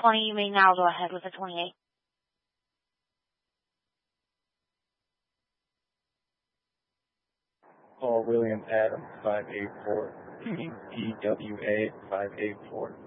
20. You may now go ahead with the 28. Paul William Adams, 584. EWA 584.